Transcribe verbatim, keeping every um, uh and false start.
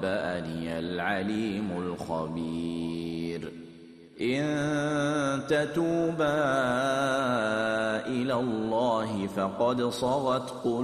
نبأني العليم الخبير إن تتوبا إلى الله فقد صغت قلوبكما